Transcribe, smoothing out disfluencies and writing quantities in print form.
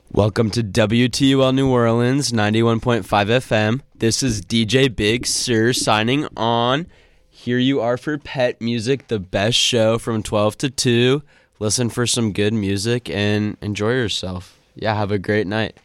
Welcome to WTUL New Orleans 91.5 FM. This is DJ Big Sur signing on. Here you are for Pet Music, the best show from 12 to 2. Listen for some good music and enjoy yourself. Yeah, have a great night.